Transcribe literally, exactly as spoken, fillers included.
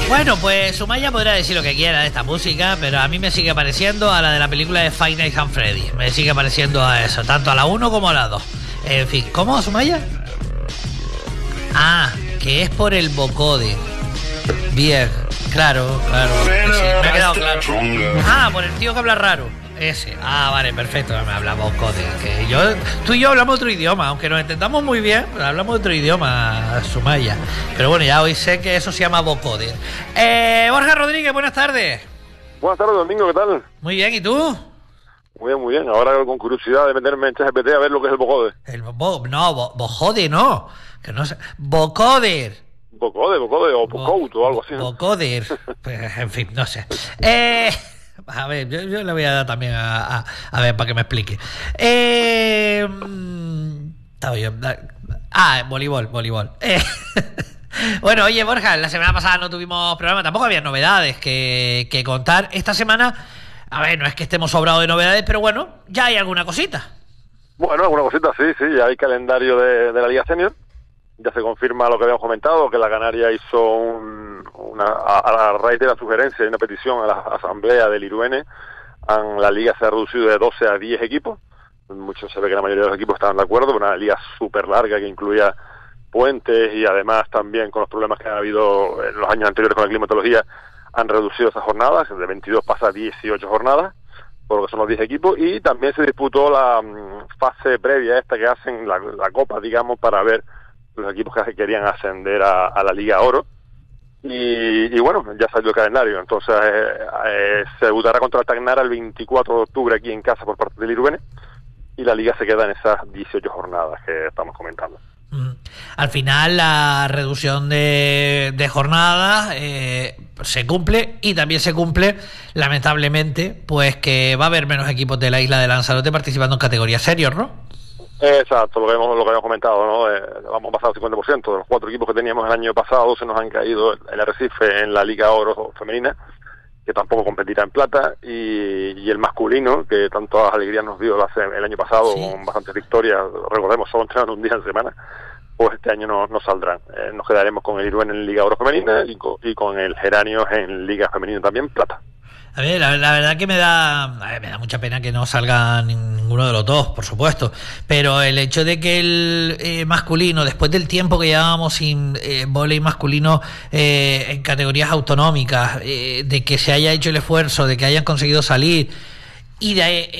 Bueno, pues Sumaya podrá decir lo que quiera de esta música, pero a mí me sigue pareciendo a la de la película de Five Nights at Freddy. Me sigue pareciendo a eso, tanto a la uno como a la dos. En fin, ¿cómo, Sumaya? Ah, que es por el vocode. Bien, claro, claro. Sí, me ha quedado claro. Ah, por el tío que habla raro. Ese. Ah, vale, perfecto. Me habla vocode. Que yo, tú y yo hablamos otro idioma, aunque nos entendamos muy bien, pero hablamos otro idioma, Sumaya. Pero bueno, ya hoy sé que eso se llama vocode. Eh, Borja Rodríguez, buenas tardes. Buenas tardes, Domingo, ¿qué tal? Muy bien, ¿y tú? Muy bien, muy bien. Ahora con curiosidad de meterme en ChatGPT a ver lo que es el vocode. El bo, no, bo, vocode no. Que no sé. Vocoder. Vocode, vocode o vocode o algo así, ¿no? Vocoder. Pues, en fin, no sé. Eh... A ver, yo, yo le voy a dar también a, a, a ver, para que me explique. Eh, estaba yo. Ah, voleibol, voleibol. Eh, bueno, oye, Borja, la semana pasada no tuvimos programa, tampoco había novedades que, que contar. Esta semana, a ver, no es que estemos sobrados de novedades, pero bueno, ya hay alguna cosita. Bueno, alguna cosita, sí, sí, ya hay calendario de, de la Liga Senior. Ya se confirma lo que habíamos comentado, que la Canaria hizo un, una, a, a raíz de la sugerencia y una petición a la asamblea del Iruene, en la liga se ha reducido de doce a diez equipos. Muchos se ve que la mayoría de los equipos estaban de acuerdo, una liga súper larga que incluía puentes y además también con los problemas que ha habido en los años anteriores con la climatología, han reducido esas jornadas, de veintidós pasa a dieciocho jornadas, por lo que son los diez equipos, y también se disputó la um, fase previa esta que hacen, la, la copa, digamos, para ver los equipos que querían ascender a, a la Liga Oro, y, y bueno, ya salió el calendario. Entonces eh, eh, se debutará contra el Tacnara el veinticuatro de octubre aquí en casa por parte del Iruene, y la Liga se queda en esas dieciocho jornadas que estamos comentando. Mm. Al final la reducción de, de jornadas eh, se cumple, y también se cumple, lamentablemente, pues que va a haber menos equipos de la isla de Lanzarote participando en categorías senior, ¿no? Exacto, lo que hemos, lo que habíamos comentado, ¿no? Eh, vamos a pasar al cincuenta por ciento de los cuatro equipos que teníamos el año pasado, se nos han caído el, el Arrecife en la Liga Oro femenina, que tampoco competirá en plata, y, y el masculino, que tantas alegrías nos dio hace, el año pasado, sí, con bastantes victorias, recordemos, solo entrenan un día en semana, pues este año no, no saldrán. Eh, nos quedaremos con el Iruén en Liga Oro femenina y con, y con el Geranios en Liga femenina también plata. A ver, la, la verdad que me da a ver, me da mucha pena que no salga ninguno de los dos, por supuesto, pero el hecho de que el eh, masculino, después del tiempo que llevábamos sin eh, vóley masculino eh, en categorías autonómicas, eh, de que se haya hecho el esfuerzo, de que hayan conseguido salir, y de